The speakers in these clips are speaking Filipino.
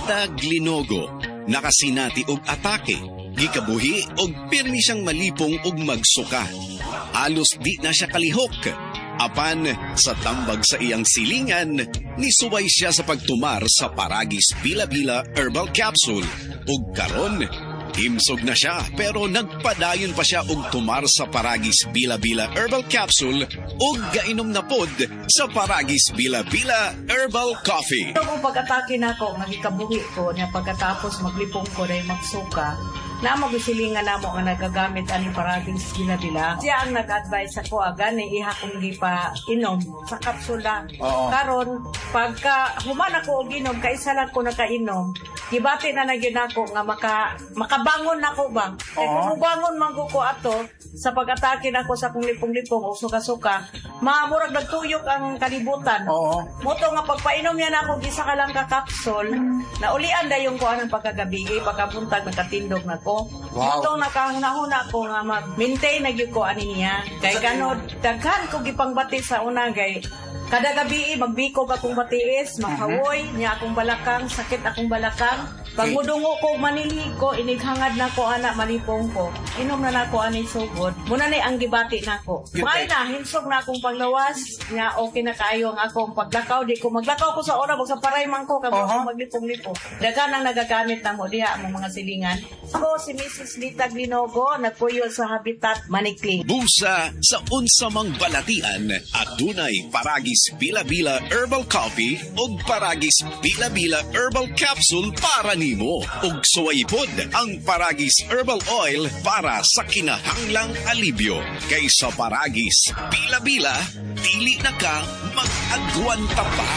Slita Glinogo, nakasinati og atake, gikabuhi og pirmi siyang malipong og magsuka. Alos di na siya kalihok. Apan sa tambag sa iyang silingan, nisuway siya sa pagtumar sa Paragis Bila-Bila Herbal Capsule. Ug karon, himsog na siya pero nagpadayon pa siya og tumar sa Paragis Bila-Bila Herbal Capsule ug gainom na pod sa Paragis Bila-Bila Herbal Coffee. Kung pag-atake na ako, nagikabuhi ko, niya pagkatapos maglipong ko na magsuka, na magsilingan na mo ang nagagamit aning Paragis Bila-Bila. Siya ang nag-advise ako agani iha kong gipa inom sa kapsula. Karon pagka human ako og inom kaisa lang ko nakainom, gibati na nagyud ako nga makabangon nako ba. Kung bangon man ko ato sa pag-atake nako sa kong lipong-lipong o suka-suka, maamurag nagtuyok ang kalibutan. Moto nga pagpainom niya nako gisa ka lang ka kapsul, naulian dayon ko anang pagkagabi, pagkabuntag nakatindog nako. Moto nakahuna ko nga mag-maintain na gyud ko ani niya. Kay ganod daghan ko gipangbati sa una gay kada gabi magbikog akong batiis, makawoy niya akong balakang, sakit akong balakang. Pag mudungo ko, maniligo, inighangad na ko, anak, malipong ko. Inom na ko, anay sugod. Muna na ang gibati na ko. May na, hinsog na akong panglawas. Nga, okay na kayo ang akong paglakaw. Di ko maglakaw ko sa oras, sa parayman ko, kamo akong maglipong-lipo. Dagan ang nagagamit na mo, diha ang mga silingan. Ako, si Mrs. Slita Glinogo, nagpuyo sa Habitat Manikling. Busa sa unsamang balatian at dunay Paragis Bila-Bila Herbal Coffee o Paragis Bila-Bila Herbal Capsule para nimo. Ug suwaypod ang Paragis Herbal Oil para sa kinahanglang alibyo. Kaysa Paragis Bila-Bila, dili na ka mag-agwanta pa.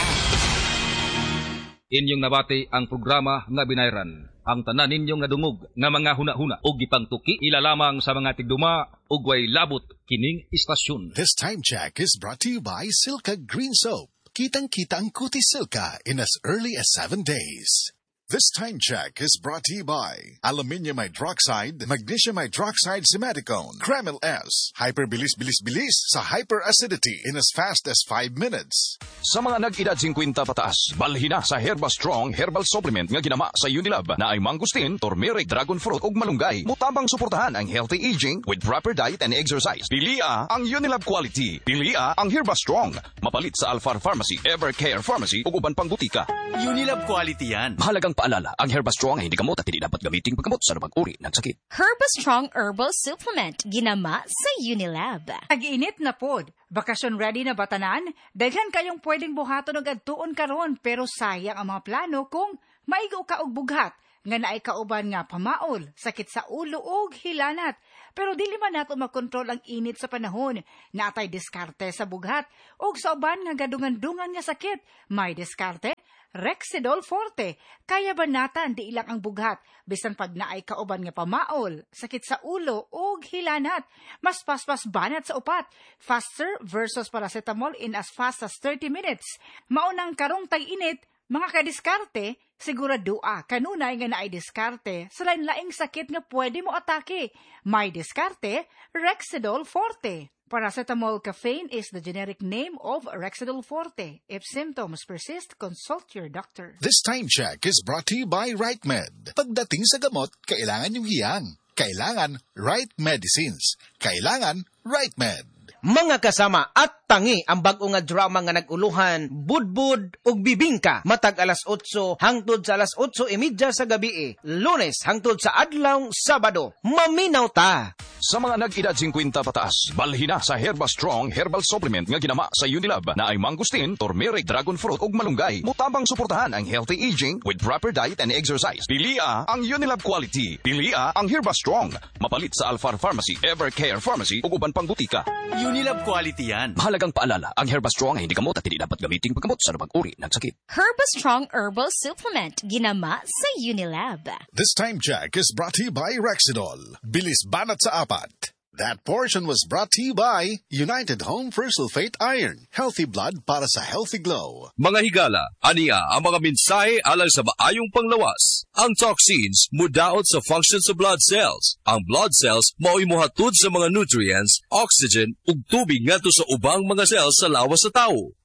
Inyong nabati ang programa nga binayran. Ang tanan ninyong nadungog nga mga huna-huna o gipangtuki ilalamang sa mga tigduma ug way labot kining istasyon. This time check is brought to you by Silka Green Soap. Kitang-kita ang Kuti Silka in as early as 7 days. This time check is brought to you by Aluminium Hydroxide, Magnesium Hydroxide Simaticone, Kreml S, Hyperbilis-bilis-bilis sa hyperacidity in as fast as 5 minutes. Sa mga nag-edad 50 pataas, balhina sa Herba Strong Herbal Supplement nga ginama sa Unilab na ay mangustin, turmeric, dragon fruit ug malunggay. Mutabang suportahan ang healthy aging with proper diet and exercise. Pilia ang Unilab quality. Pilia ang Herba Strong. Mapalit sa Alfar Pharmacy, Evercare Pharmacy ug uban pang butika. Unilab quality yan. Mahalagang paalala, ang Herba Strong ay hindi gamot at hindi dapat gamitin paggamot sa anumang uri ng sakit. Herba Strong Herbal Supplement, ginama sa Unilab. Nag-iinit na pod. Bakasyon ready na batanan? Daghan kayong pwedeng buhaton og adtuon karon pero sayang ang mga plano kung maigo ka og bughat nga naay kauban nga pamaol, sakit sa ulo ug hilanat. Pero dili man nato makontrol ang init sa panahon. Natay diskarte sa bughat ug sa uban nga gadungan-dungan nga sakit. May diskarte Rexidol Forte. Kaya banatan di ilang ang bughat bisan pag naay kauban nga pamaol, sakit sa ulo ug hilanat. Mas paspas banat sa upat. Faster versus paracetamol in as fast as 30 minutes. Maunang karong tag-init, mga kadiskarte, siguradua kanunay nga naay diskarte sa lain-laing sakit nga pwede mo atake. May diskarte Rexidol Forte. Paracetamol caffeine is the generic name of Rexidol Forte. If symptoms persist, consult your doctor. This time check is brought to you by RightMed. Pagdating sa gamot, kailangan yung hiyang. Kailangan Right Medicines. Kailangan RightMed. Mga kasama at tangi ang bag-o nga drama nga naguluhan, budbud ug bibingka matag alas 8 hangtod sa alas 8:30 sa gabi, Lunes hangtod sa adlaw Sabado. Maminaw ta. Sa mga nag-edad 50 pataas, balhina sa Herba Strong Herbal Supplement nga ginama sa Unilab na ay mangustin, turmeric, dragon fruit ug malunggay. Mutabang suportahan ang healthy aging with proper diet and exercise. Pilia ang Unilab quality. Pilia ang Herba Strong. Mapalit sa Alfar Pharmacy, Evercare Pharmacy ug uban pang butika. Unilab quality yan. Mahalagang paalala, ang Herba Strong ay hindi gamot at hindi dapat gamitin paggamot sa anumang uri ng sakit. Herba Strong Herbal Supplement, ginama sa Unilab. This time check is brought to you by Rexidol. Bilis banat sa apat. That portion was brought to you by United Home for Sulfate Iron. Healthy blood para sa healthy glow. Mga higala, aniya ang mga mensahe alang sa maayong panglawas. Ang toxins mudaot sa function sa blood cells. Ang blood cells mao'y muhatod sa mga nutrients, oxygen ug tubig ngadto sa ubang mga cells sa lawas sa tao.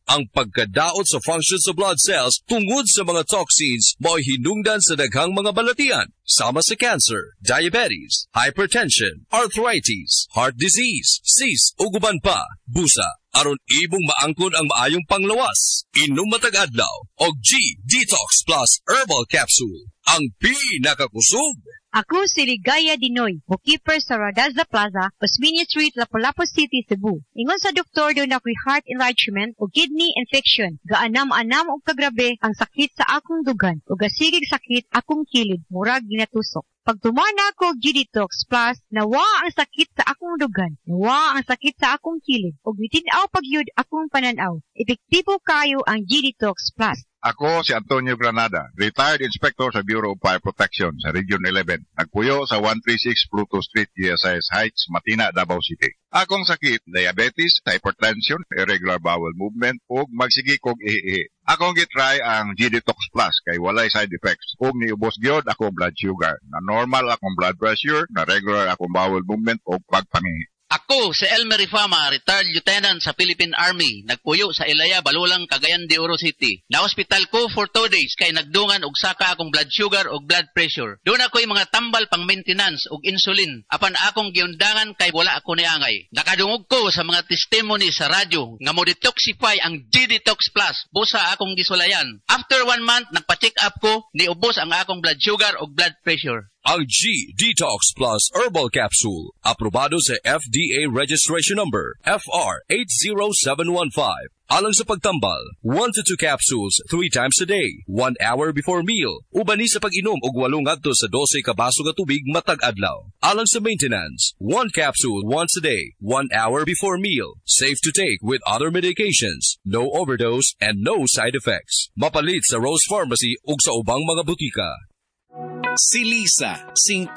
Ang pagkadaot sa function sa blood cells tungod sa mga toxins mo'y hinungdan sa daghang mga balatian, sama sa cancer, diabetes, hypertension, arthritis, heart disease, cyst o guban pa, busa, aron ibong maangkon ang maayong panglawas. Inom matag adlaw og G Detox Plus Herbal Capsule, ang pinakakusog. Ako si Ligaya Dinoy, bookkeeper sa Radazza Plaza, Osmeña Street, Lapu-Lapu City, Cebu. Ingon sa doktor doon ako'y heart enlargement o kidney infection. Gaanam-anam o kagrabe ang sakit sa akong dugan o gasigig sakit akong kilid, murag ginatusok. Pag tumana ko G-Detox Plus, nawa ang sakit sa akong dugan, nawa ang sakit sa akong kilid, o bitinaw pagyud akong pananaw. Epektibo kayo ang G-Detox Plus. Ako si Antonio Granada, retired inspector sa Bureau of Fire Protection sa Region 11. Nagpuyo sa 136 Pluto Street, GSIS Heights, Matina, Davao City. Akong sakit, diabetes, hypertension, irregular bowel movement, ug magsigi kog ihi. Akong gitry ang G-Detox Plus kay walay side effects. Ug niubos gyud akong blood sugar, na normal akong blood pressure, na regular akong bowel movement ug pagpangihi. Ako si Elmer Rifama, retired lieutenant sa Philippine Army. Nagpuyo sa Ilaya, Balulang, Cagayan de Oro City. Na-hospital ko for 2 days kay nagdungan og saka akong blood sugar og blood pressure. Doon ako'y mga tambal pang maintenance og insulin. Apan akong giundangan kay wala ako niangay. Nakadungog ko sa mga testimony sa radyo nga mo detoxify ang G-Detox Plus. Busa akong gisulayan. After 1 month, nagpa-check up ko, niubos ang akong blood sugar og blood pressure. Ang G-Detox Plus Herbal Capsule, aprobado sa FDA Registration Number FR80715. Alang sa pagtambal, 1 to 2 capsules 3 times a day, 1 hour before meal. Ubani sa pag-inom og 8 ngadto sa 12 ka baso nga tubig matag adlaw. Alang sa maintenance, 1 capsule once a day, 1 hour before meal. Safe to take with other medications, no overdose and no side effects. Mapalit sa Rose Pharmacy ug sa ubang mga butika. Si Lisa,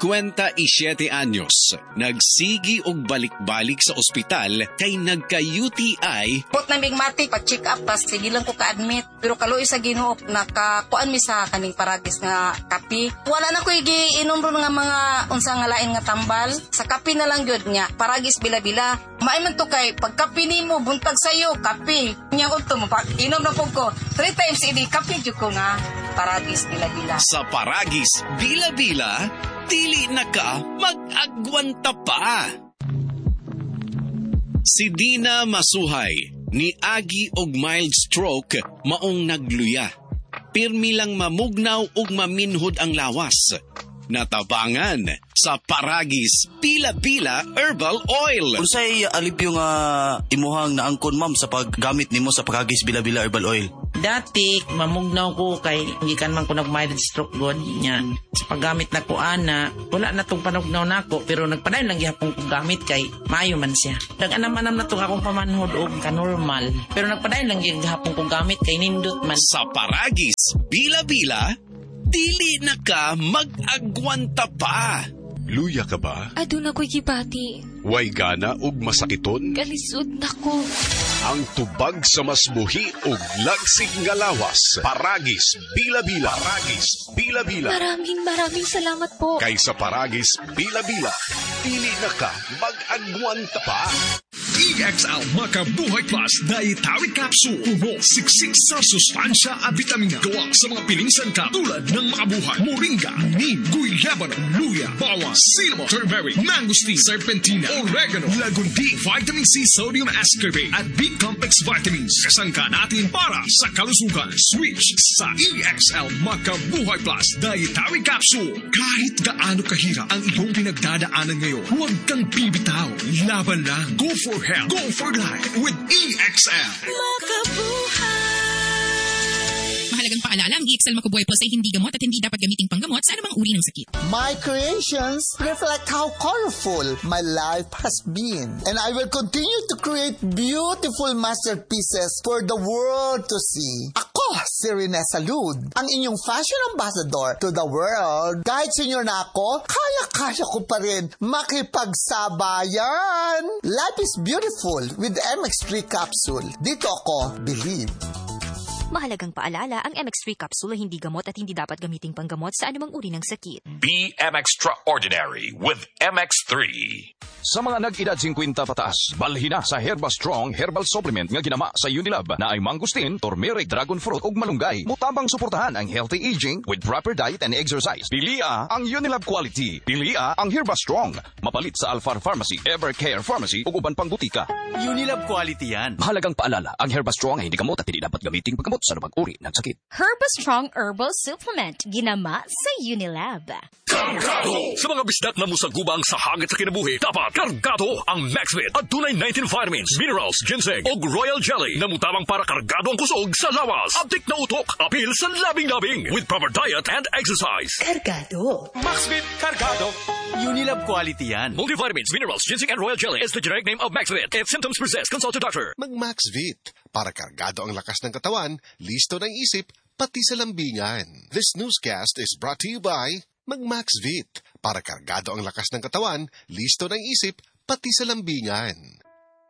57 anyos, nagsigi og balik-balik sa ospital kay nagka-UTI. Put na bigmatik, pa-check up, tas sige lang ko ka-admit. Pero kaluoy sa Ginoo, nakakuan mi sa kaning paragis nga kapi. Wala na ko igiinom ron nga mga unsa nga lain nga tambal. Sa kapi na lang gyud nya, paragis bila-bila. Maayman to kay pagkapi nimo buntag sayo, kapi. Nya udto mo pa inom na pug ko. 3 times idi kapi jud ko nga paragis bila-bila. Sa paragis bila-bila, dili na ka mag-agwanta pa. Si Dina Masuhay, ni Agi og mild stroke, maong nagluya. Pirmi lang mamugnaw og maminhod ang lawas. Natabangan sa Paragis Bila-Bila Herbal Oil. Unsay alipyo nga imuhang naangkon ma'am sa paggamit nimo sa Paragis Bila-Bila Herbal Oil? Dati, mamugnaw ko kay gikan man ko nag-mild stroke god niya. Sa paggamit na ko ana, wala na tong panugnaw na ako, pero nagpadayon lang gihapon kong gamit kay maayo man siya. Nag-anam-anam na tong akong pamanhod og ka-normal, pero nagpadayon lang gihapon kong gamit kay nindot man. Sa Paragis Bila-Bila, dili na ka mag-agwanta pa. Luya ka ba? Aduna ko'y gibati. Way gana ug masakiton? Kalisod na ko. Ang tubag sa masbuhi ug lagsig nga lawas. Paragis Bila-Bila. Paragis Bila-Bila. Maraming salamat po. Kay sa Paragis Bila-Bila, dili na ka mag-agwanta pa. EXL Makabuhay Plus Dietary Capsule. Puno, siksik sa sustansya at vitamina. Gawa sa mga pilinsan ka tulad ng makabuhay, moringa, neem, guyabano, luya, bawas, cinnamon, turmeric, mangosteen, serpentina, oregano, lagundi, vitamin C, sodium ascorbate at B-complex vitamins. Kasangka natin para sa kalusugan. Switch sa EXL Makabuhay Plus Dietary Capsule. Kahit gaano kahirap ang iyong pinagdadaanan ngayon, huwag kang bibitaw. Laban lang. Go for health. Go for life with EXL. Mahalagang paalala, ang EXL Makabuhay Plus ay hindi gamot at hindi dapat gamiting panggamot sa anumang uri ng sakit. My creations reflect how colorful my life has been. And I will continue to create beautiful masterpieces for the world to see. Ako, si Rene Salud, ang inyong fashion ambassador to the world. Kahit senior na ako, kaya-kaya ko pa rin makipagsabayan. Life is beautiful with MX3 capsule. Dito ako, believe. Mahalagang paalala, ang MX3 capsule ay hindi gamot at hindi dapat gamiting panggamot sa anumang uri ng sakit. Be extraordinary with MX3. Sa mga nag-edad 50 pataas, balhina sa Herba Strong Herbal Supplement nga ginama sa Unilab na ay mangustin, turmeric, dragon fruit ug malunggay. Mutabang suportahan ang healthy aging with proper diet and exercise. Pilia ang Unilab quality. Pilia ang Herba Strong. Mapalit sa Alfar Pharmacy, Evercare Pharmacy ug uban pang butika. Unilab quality yan. Mahalagang paalala, ang Herba Strong ay hindi gamot at hindi dapat gamiting paggamot sa anumang uri ng sakit. Herba Strong Herbal Supplement, ginama sa Unilab. Kargado! Sa mga bisdak na musagubang sa hangit sa kinabuhi, dapat kargado ang MaxVit at tunay 19 vitamins, minerals, ginseng o royal jelly na mutamang para kargado ang kusog sa lawas. Abdik na utok, apil sa labing-labing with proper diet and exercise. Kargado. MaxVit Kargado. Unilab quality yan. Multivitamins, minerals, ginseng and royal jelly is the generic name of MaxVit. If symptoms persist, consult your doctor. Mag-MaxVit para kargado ang lakas ng katawan, listo ng isip, pati sa lambingan. This newscast is brought to you by Mag-MaxVit para kargado ang lakas ng katawan, listo ng isip, pati sa lambingan.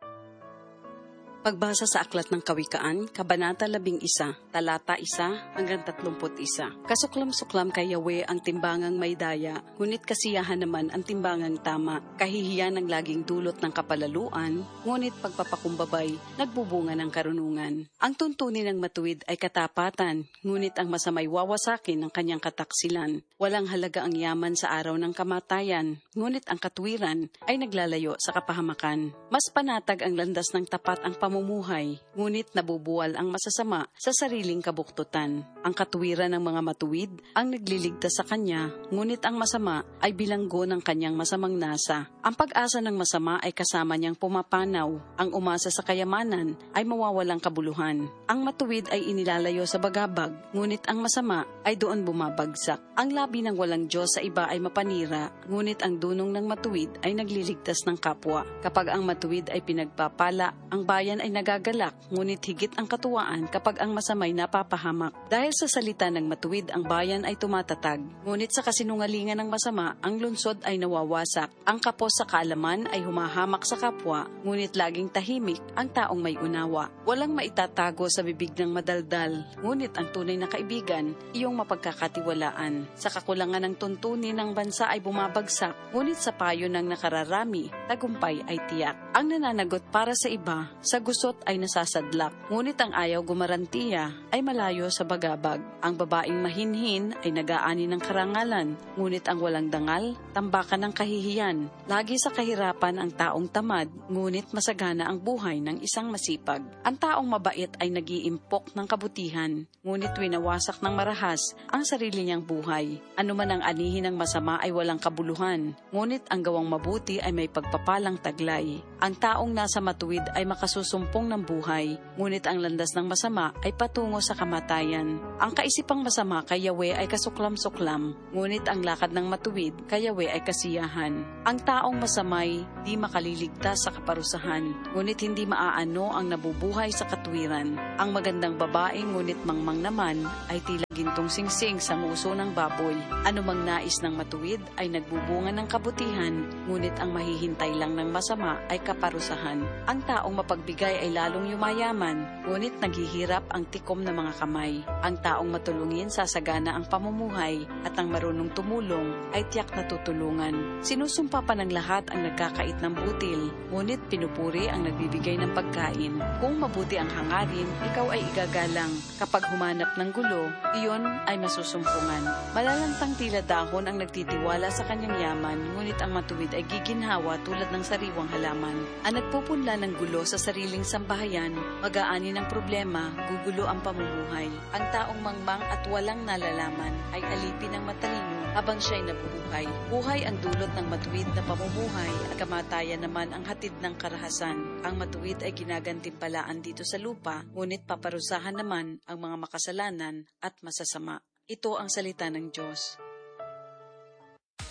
Pagbasa sa Aklat ng Kawikaan, Kabanata 11, Talata 1 hanggang 31. Kasuklam-suklam kay Yahweh ang timbangang may daya, ngunit kasiyahan naman ang timbangang tama. Kahihiyan ang laging dulot ng kapalaluan, ngunit pagpapakumbabay, nagbubunga ng karunungan. Ang tuntunin ng matuwid ay katapatan, ngunit ang masamay wawasakin ng kanyang kataksilan. Walang halaga ang yaman sa araw ng kamatayan, ngunit ang katwiran ay naglalayo sa kapahamakan. Mas panatag ang landas ng tapat ang pamumuhay, ngunit nabubuwal ang masasama sa sariling kabuktutan. Ang katuwiran ng mga matuwid ang nagliligtas sa kanya, ngunit ang masama ay bilanggo ng kanyang masamang nasa. Ang pag-asa ng masama ay kasama niyang pumapanaw. Ang umasa sa kayamanan ay mawawalang kabuluhan. Ang matuwid ay inilalayo sa bagabag, ngunit ang masama ay doon bumabagsak. Ang labi ng walang Diyos sa iba ay mapanira, ngunit ang dunong ng matuwid ay nagliligtas ng kapwa. Kapag ang matuwid ay pinagpapala, ang bayan ay nagagalak, ngunit higit ang katuwaan kapag ang masamay napapahamak. Dahil sa salita ng matuwid, ang bayan ay tumatatag, ngunit sa kasinungalingan ng masama, ang lungsod ay nawawasak. Ang kapos sa kaalaman ay humahamak sa kapwa, ngunit laging tahimik ang taong may unawa. Walang maitatago sa bibig ng madaldal, ngunit ang tunay na kaibigan, iyong mapagkakatiwalaan. Sa kakulangan ng tuntunin ng bansa ay bumabagsak, ngunit sa payo ng nakararami, tagumpay ay tiyak. Ang nananagot para sa iba, sa gusot ay nasasadlak, ngunit ang ayaw gumarantiya ay malayo sa bagabag. Ang babaeng mahinhin ay nag-aani ng karangalan, ngunit ang walang dangal, tambakan ng kahihiyan. Lagi sa kahirapan ang taong tamad, ngunit masagana ang buhay ng isang masipag. Ang taong mabait ay nag-iimpok ng kabutihan, ngunit winawasak ng marahas ang sarili niyang buhay. Ano man ang anihin ng masama ay walang kabuluhan, ngunit ang gawang mabuti ay may pagpapalang taglay. Ang taong nasa matuwid ay makasusumpong ng buhay, ngunit ang landas ng masama ay patungo sa kamatayan. Ang kaisipang masama kay Yahweh ay kasuklam-suklam, ngunit ang lakad ng matuwid kay Yahweh ay kasiyahan. Ang taong masamay di makaliligtas sa kaparusahan, ngunit hindi maaano ang nabubuhay sa katwiran. Ang magandang babae ngunit mangmang naman ay tila gintong singsing sa nguso ng baboy. Anumang nais ng matuwid ay nagbubunga ng kabutihan, ngunit ang mahihintay lang ng masama ay kaparusahan. Ang taong mapagbigay ay lalong yumayaman, ngunit naghihirap ang tikom ng mga kamay. Ang taong matulungin sasagana ang pamumuhay, at ang marunong tumulong ay tiyak na tutulungan. Sinusumpa pa ng lahat ang nagkakait ng butil, ngunit pinupuri ang nagbibigay ng pagkain. Kung mabuti ang hangarin, ikaw ay igagalang. Kapag humanap ng gulo, iyon ay masusumpungan. Malalantang tila dahon ang nagtitiwala sa kanyang yaman, ngunit ang matuwid ay giginhawa tulad ng sariwang halaman. Ang nagpupunla ng gulo sa sariling sambahayan, mag-aani ng problema, gugulo ang pamumuhay. Ang taong mangmang at walang nalalaman ay alipin ng matalino habang siya'y nabubuhay. Buhay ang dulot ng matuwid na pamumuhay at kamatayan naman ang hatid ng karahasan. Ang matuwid ay ginagantimpalaan dito sa lupa, ngunit paparusahan naman ang mga makasalanan at masasama. Ito ang salita ng Diyos.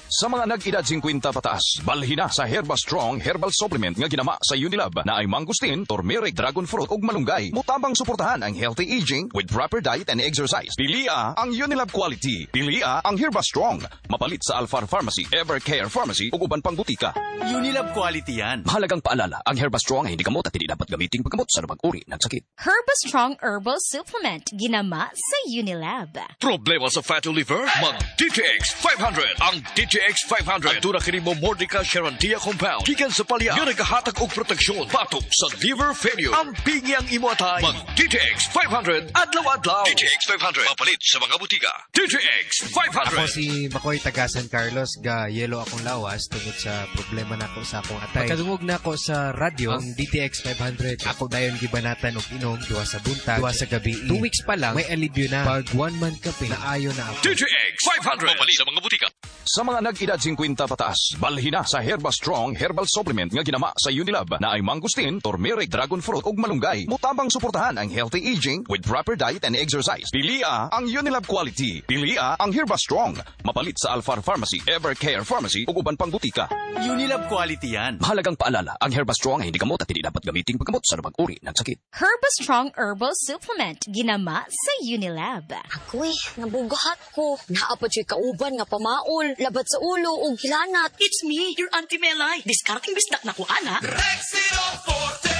Sa mga nag-edad 50 pataas, balhin na sa Herba Strong Herbal Supplement nga ginama sa Unilab na ay mangustin, turmeric, dragon fruit ug malunggay. Mutabang suportahan ang healthy aging with proper diet and exercise. Pilia ang Unilab quality. Pilia ang Herba Strong. Mapalit sa Alfar Pharmacy, Evercare Pharmacy ug uban pang butika. Unilab quality yan. Mahalagang paalala, ang Herba Strong ay hindi gamot at hindi dapat gamiting paggamot sa anumang uri ng sakit. Herba Strong Herbal Supplement, ginama sa Unilab. Problema sa fatty liver? Mag-DTX 500. Ang DTX 500. Ang dura kini mo Mordica Sharantia Compound. Gikan sa palya. Yung naghahatag og proteksyon. Patong sa liver failure. Ang pingi ang imo atay. Mag-DTX 500. Adlaw-adlaw. DTX 500. Mapalit sa mga butika. DTX 500. Ako si Makoy taga San Carlos. Ga yelo akong lawas tungod sa problema nako sa akong atay. Pagkadungog na ako sa radyo, ang DTX 500. Ako dayon gibanatan og inom duwa sa buntag, duwa sa gabi. 2 weeks pa lang, may alibyo na. Pag 1 month kape, naayo na ako. DTX 500. Mapalit sa mga butika. Sa mga nag-edad 50 pataas, balhin na sa Herba Strong Herbal Supplement nga ginama sa Unilab na ay mangustin, turmeric, dragon fruit ug malunggay. Mutabang suportahan ang healthy aging with proper diet and exercise. Pilia ang Unilab quality. Pilia ang Herba Strong. Mapalit sa Alfar Pharmacy, Evercare Pharmacy ug uban pang butika. Unilab quality yan. Mahalagang paalala, ang Herba Strong ay hindi gamot at hindi dapat gamiting paggamot sa anumang uri ng sakit. Herba Strong Herbal Supplement, ginama sa Unilab. Ako'y nabugahat ko. Naapad siya kauban nga pamaol, labat sa ulo o gilanat. It's me, your Auntie Melay. Discarding bisdak na ko, ana. Rexidol Forte!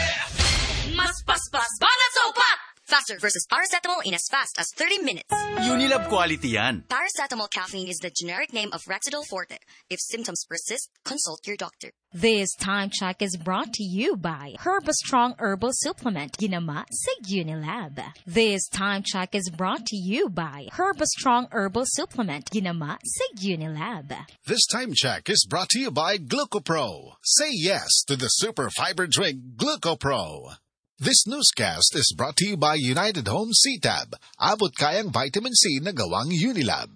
Mas paspas, banat sa upat! Faster versus paracetamol in as fast as 30 minutes. Unilab quality yan. Paracetamol caffeine is the generic name of Rexidol Forte. If symptoms persist, consult your doctor. This time check is brought to you by Herba Strong Herbal Supplement, ginama sa Unilab. This time check is brought to you by Herba Strong Herbal Supplement, ginama sa Unilab. This time check is brought to you by Glucopro. Say yes to the super fiber drink Glucopro. This newscast is brought to you by United Home C-Tab. Abot kayang vitamin C na gawang Unilab.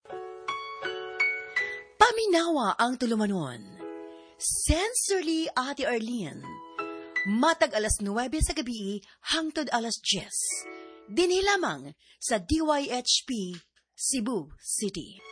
Paminawa ang tulumanon. Sensorily, Ate Arlene. Matag alas 9 sa gabi hangtod alas 10. Dinhi lamang sa DYHP, Cebu City.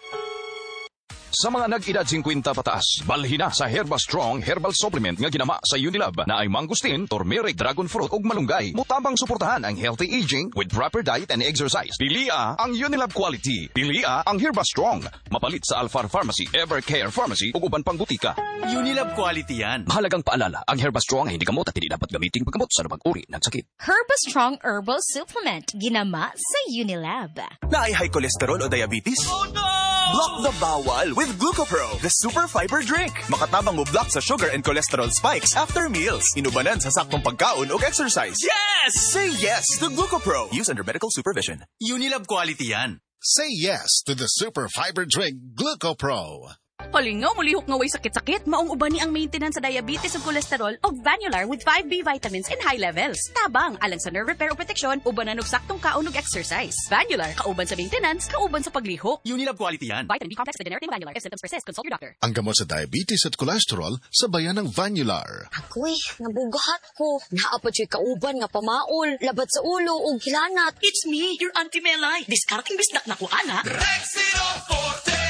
Sa mga nag-edad 50 pataas, balhin na sa Herba Strong Herbal Supplement nga ginama sa Unilab na ay mangustin, turmeric, dragon fruit ug malunggay. Mutabang suportahan ang healthy aging with proper diet and exercise. Pilia ang Unilab quality. Pilia ang Herba Strong. Mapalit sa Alfar Pharmacy, Evercare Pharmacy ug uban pang butika. Unilab quality yan. Mahalagang paalala, ang Herba Strong ay hindi gamot at hindi dapat gamiting paggamot sa anumang uri ng sakit. Herba Strong Herbal Supplement, ginama sa Unilab. Naay high cholesterol o diabetes? Oh no! Block the bawal with Glucopro, the super fiber drink. Makatabang mo block sa sugar and cholesterol spikes after meals. Inubanan sa saktong pagkaon o exercise. Yes! Say yes to Glucopro. Use under medical supervision. Unilab quality yan. Say yes to the super fiber drink Glucopro. Palingaw, mulihok nga way sakit-sakit, maong uban ni ang maintenance sa diabetes ug cholesterol og Vanular with 5B vitamins in high levels. Tabang, alang sa nerve repair o proteksyon, ubanan og saktong kaon ug exercise. Vanular, kauban sa maintenance, kauban sa paglihok. Unilab quality yan. Vitamin B complex with the generic name Vanular. If symptoms persist, consult your doctor. Ang gamot sa diabetes at cholesterol, sabayan ng Vanular. Ako'y nabugahat ko. Naapad siya kauban nga pamaol, labat sa ulo o gilanat. It's me, your Auntie Melay. Discarding bisdak na ko, ana. Rexidol Forte!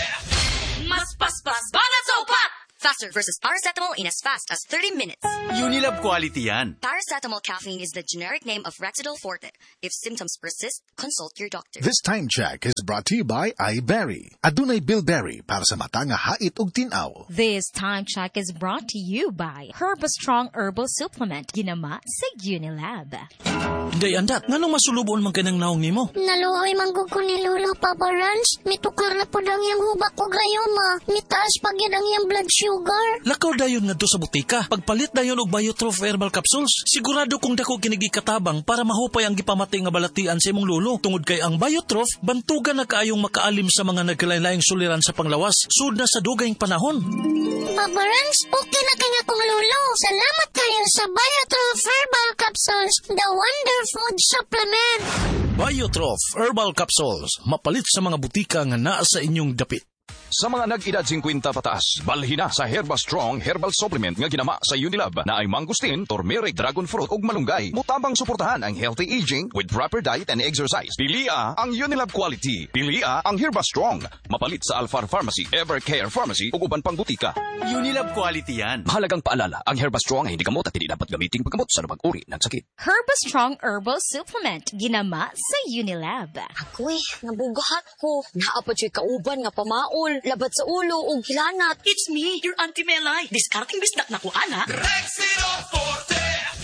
Mas paspas, banat sa upat! Faster versus paracetamol in as fast as 30 minutes. Unilab quality yan. Paracetamol caffeine is the generic name of Rexidol Forte. If symptoms persist, consult your doctor. This time check is brought to you by iBerry. Adunay Bilberry para sa mata nga hait ug tinaw. This time check is brought to you by Herba Strong Herbal Supplement, ginama sa Unilab. Day andak, nganong masulubon man kanang naong nimo? Naluoy manggug ko ni Lolo Papa Rans. Mitukar na po lang yung hubak ko gayoma. Mitaas pag yan ang yung blood sugar. Lakaw dayon ngadto sa butika. Pagpalit dayon og Biotrof Herbal Capsules. Sigurado kung dako kinigi katabang para mahupay ang gipamati nga balatian sa imong lolo. Tungod kay ang Biotrof, bantugan na kaayong makaalim sa mga nagkalain-laing suliran sa panglawas. Sud na sa dugayng panahon. Papa Rans, okay na kaya kong lolo. Salamat kayo sa Biotrof Herbal Capsules, the Wonder Food Supplement. Biotrof Herbal Capsules, mapalit sa mga butika nga naa sa inyong dapit. Sa mga nag-edad 50 pataas, balhina sa Herba Strong Herbal Supplement nga ginama sa Unilab na ay mangustin, turmeric, dragon fruit ug malunggay. Mutabang suportahan ang healthy aging with proper diet and exercise. Pilia ang Unilab quality. Pilia ang Herba Strong. Mapalit sa Alfar Pharmacy, Evercare Pharmacy ug uban pang butika. Unilab quality yan. Mahalagang paalala, ang Herba Strong ay hindi gamot at hindi dapat gamiting paggamot sa anumang uri ng sakit. Herba Strong Herbal Supplement, ginama sa Unilab. Uy, nabugahat ko. Naapa siya'y kauban nga pamaol, labat sa ulo o gilanat. It's me, your Auntie Melay. Discarding bisdak na ko, ana. Rexito Forte!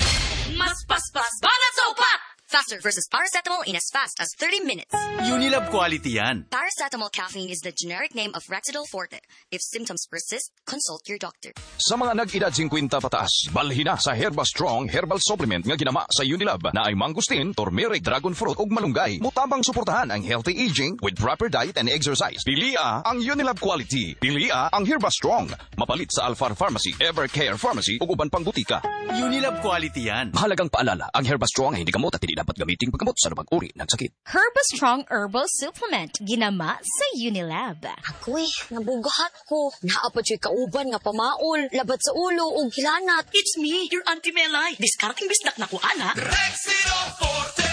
Mas paspas, banat sa upat! Faster versus paracetamol in as fast as 30 minutes. Unilab quality yan. Paracetamol caffeine is the generic name of Rexidol Forte. If symptoms persist, consult your doctor. Sa mga nag-edad 50 pataas, balhina sa Herba Strong Herbal Supplement nga ginama sa Unilab na ay mangustin, turmeric, dragon fruit ug malunggay. Mutabang suportahan ang healthy aging with proper diet and exercise. Pilia ang Unilab quality. Pilia ang Herba Strong. Mapalit sa Alfar Pharmacy, Evercare Pharmacy ug uban pang butika. Unilab quality yan. Mahalagang paalala, ang Herba Strong ay hindi gamot at hindi dapat gamiting paggamot sa anumang uri ng sakit. Herba Strong Herbal Supplement, ginama sa Unilab. Uy, nabugahat ko. Naapa siya'y kauban nga pamaol, labat sa ulo o gilanat. It's me, your Auntie Melay. Discarding bisdak na ko, ana. Rexito Forte!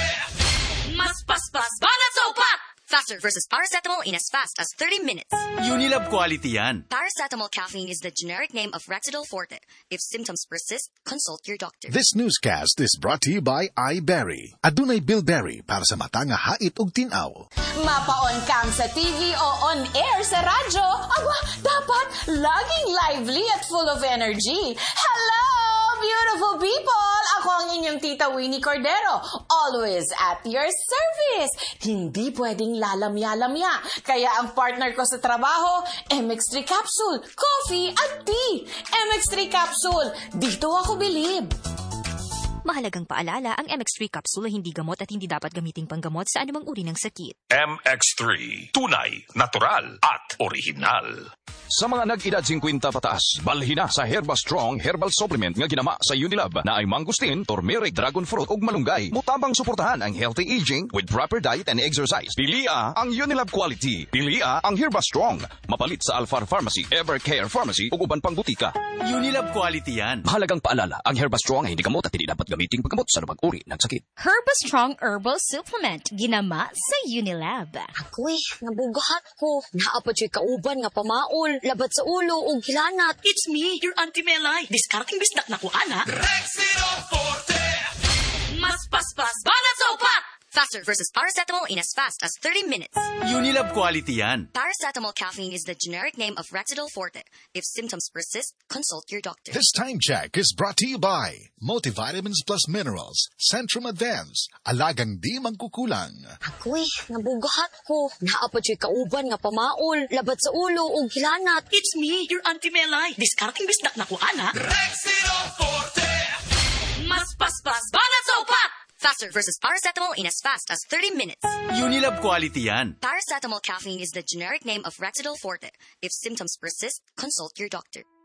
Mas paspas, banat sa upat! Faster versus paracetamol in as fast as 30 minutes. Unilab quality yan. Paracetamol caffeine is the generic name of Rexidol Forte. If symptoms persist, consult your doctor. This newscast is brought to you by iBerry. Adunay Bilberry para sa mata nga hait ug tinaw. Mapaon kang sa TV o on air sa radyo. Aba, dapat laging lively at full of energy. Hello, beautiful people! Ako ang inyong tita Winnie Cordero. Always at your service. Hindi pwedeng lalamya-lamya. Kaya ang partner ko sa trabaho, MX3 Capsule, coffee at tea. MX3 Capsule, dito ako bilib. Mahalagang paalala, ang MX3 capsule ay hindi gamot at hindi dapat gamiting panggamot sa anumang uri ng sakit. MX3, tunay, natural, at original. Sa mga nag-edad 50 pataas, balhina sa Herba Strong Herbal Supplement nga ginama sa Unilab na ay mangustin, turmeric, dragon fruit ug malunggay. Mutabang suportahan ang healthy aging with proper diet and exercise. Pilia ang Unilab quality. Pilia ang Herba Strong. Mapalit sa Alfar Pharmacy, Evercare Pharmacy ug uban pang butika. Unilab quality yan. Mahalagang paalala, ang Herba Strong ay hindi gamot at hindi dapat gamiting paggamot sa anumang uri ng sakit. Herba Strong Herbal Supplement, ginama sa Unilab. Uy, nabugahat ko. Naapa siya'y kauban nga pamaol, labat sa ulo o gilanat. It's me, your Auntie Melay. Discarding bisdak na ko, ana. Rexito Forte! Mas paspas, banat sa upat! Faster versus paracetamol in as fast as 30 minutes. Unilab quality yan. Paracetamol caffeine is the generic name of Rexidol Forte. If symptoms persist, consult your doctor. This time check is brought to you by Multivitamins Plus Minerals, Centrum Advance, alagang di mangkukulang. Uy, nabugahat ko. Naapa siya'y kauban nga pamaol, labat sa ulo o gilanat. It's me, your Auntie Melay. Discarding bisdak na ko, ana. Rexito Forte! Mas paspas, banat sa upat! Faster versus paracetamol in as fast as 30 minutes. Unilab quality yan. Paracetamol caffeine is the generic name of Rexidol Forte. If symptoms persist, consult your doctor.